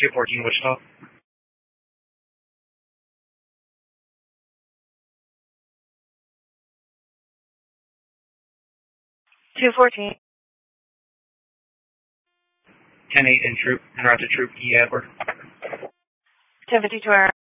214 Wichita. 214. 10-8 en route to troop E Edward. 1052